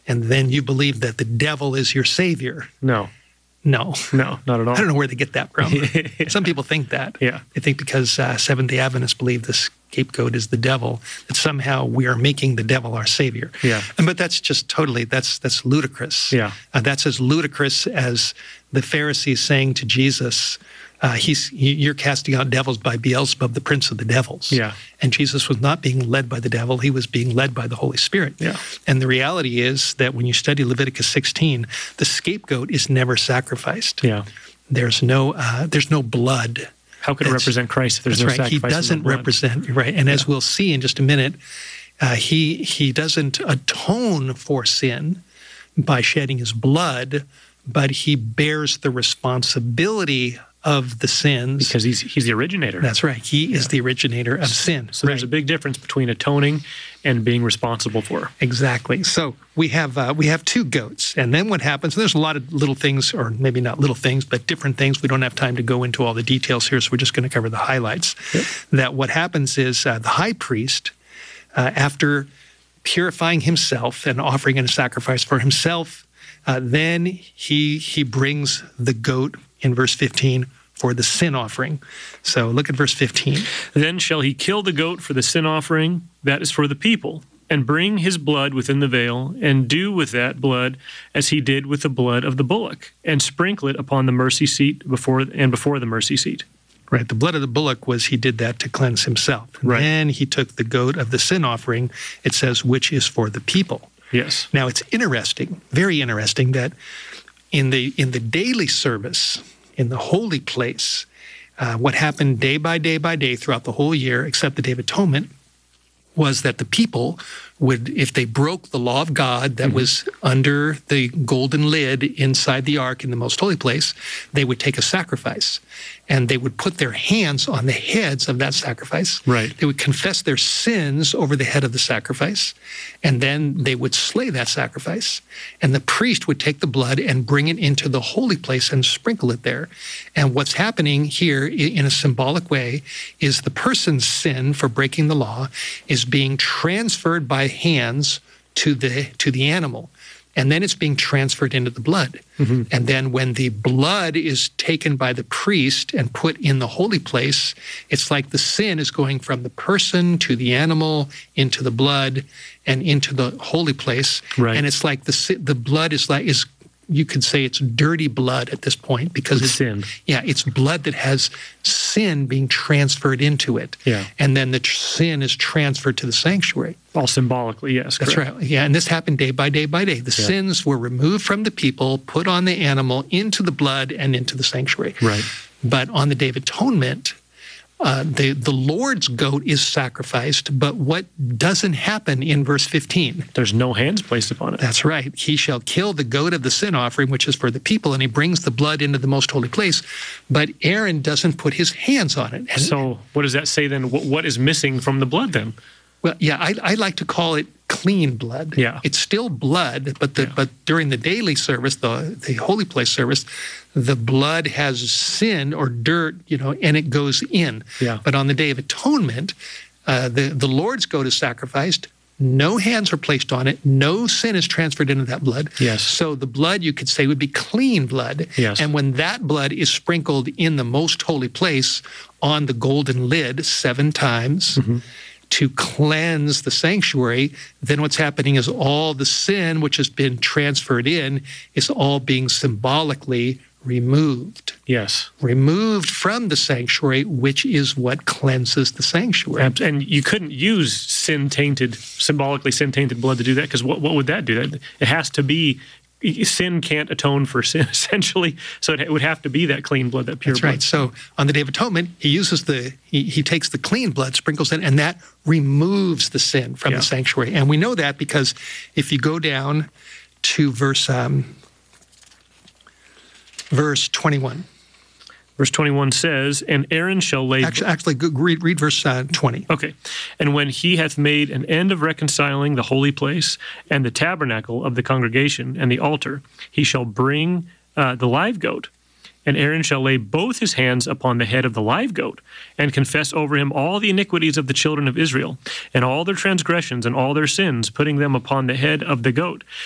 and then you believe that the devil is your savior. No, No. not at all. I don't know where they get that from. Some people think that. Yeah. They think because Seventh-day Adventists believe the scapegoat is the devil, that somehow we are making the devil our savior. Yeah. But that's just totally, that's ludicrous. Yeah. That's as ludicrous as the Pharisees saying to Jesus, you're casting out devils by Beelzebub, the prince of the devils. Yeah. And Jesus was not being led by the devil. He was being led by the Holy Spirit. Yeah. And the reality is that when you study Leviticus 16, the scapegoat is never sacrificed. Yeah. There's no blood. How could it represent Christ if there's no That's right. sacrifice? He doesn't represent, right. And as we'll see in just a minute, he doesn't atone for sin by shedding his blood, but he bears the responsibility of the sins. Because he's the originator. That's right. He is the originator of sin. So there's a big difference between atoning and being responsible for. Exactly. So we have two goats, and then what happens? There's a lot of little things, or maybe not little things, but different things. We don't have time to go into all the details here, so we're just going to cover the highlights. Yep. That what happens is the high priest, after purifying himself and offering a sacrifice for himself, then he brings the goat in verse 15 for the sin offering. So look at verse 15. Then shall he kill the goat for the sin offering, that is for the people, and bring his blood within the veil, and do with that blood as he did with the blood of the bullock, and sprinkle it upon the mercy seat before the mercy seat. Right, the blood of the bullock he did that to cleanse himself. And Right. then he took the goat of the sin offering, it says, which is for the people. Yes. Now it's interesting, very interesting, that in the daily service, in the holy place, what happened day by day throughout the whole year, except the Day of Atonement, was that the people would, if they broke the law of God that was under the golden lid inside the ark in the most holy place, they would take a sacrifice, and they would put their hands on the heads of that sacrifice. Right. They would confess their sins over the head of the sacrifice, and then they would slay that sacrifice. And the priest would take the blood and bring it into the holy place and sprinkle it there. And what's happening here in a symbolic way is the person's sin for breaking the law is being transferred by hands to the animal, and then it's being transferred into the blood. And then when the blood is taken by the priest and put in the holy place, it's like the sin is going from the person to the animal into the blood and into the holy place. Right. And it's like the blood is you could say it's dirty blood at this point, because it's sin. Yeah, it's blood that has sin being transferred into it. Yeah. And then the sin is transferred to the sanctuary. All symbolically, yes. That's correct. right. Yeah, and this happened day by day by day. The sins were removed from the people, put on the animal, into the blood, and into the sanctuary. Right. But on the Day of Atonement, the Lord's goat is sacrificed, but what doesn't happen in verse 15? There's no hands placed upon it. That's right. He shall kill the goat of the sin offering, which is for the people, and he brings the blood into the most holy place, but Aaron doesn't put his hands on it. And, So what does that say then? What is missing from the blood then? well, yeah, I like to call it clean blood. Yeah. It's still blood, but but during the daily service, the holy place service, the blood has sin or dirt, and it goes in. Yeah. But on the Day of Atonement, the Lord's goat is sacrificed. No hands are placed on it. No sin is transferred into that blood. Yes. So the blood, you could say, would be clean blood. Yes. And when that blood is sprinkled in the most holy place on the golden lid 7 times, to cleanse the sanctuary, then what's happening is all the sin which has been transferred in is all being symbolically removed. Yes. Removed from the sanctuary, which is what cleanses the sanctuary. And you couldn't use symbolically sin-tainted blood to do that, because what would that do? It has to be, sin can't atone for sin, essentially, so it would have to be that clean blood, that pure That's blood. right. So on the Day of Atonement, he uses he takes the clean blood, sprinkles it, and that removes the sin from the sanctuary. And we know that because if you go down to verse 21. Verse 21 says, and Aaron shall lay... Actually read verse 20. Okay. And when he hath made an end of reconciling the holy place and the tabernacle of the congregation and the altar, he shall bring the live goat. And Aaron shall lay both his hands upon the head of the live goat, and confess over him all the iniquities of the children of Israel, and all their transgressions and all their sins, putting them upon the head of the goat.